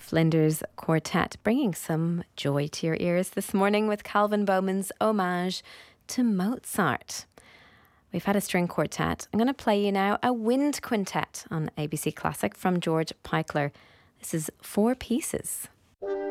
Flinders Quartet, bringing some joy to your ears this morning with Calvin Bowman's homage to Mozart. We've had a string quartet. I'm going to play you now a wind quintet on ABC Classic from George Peichler. This is Four Pieces.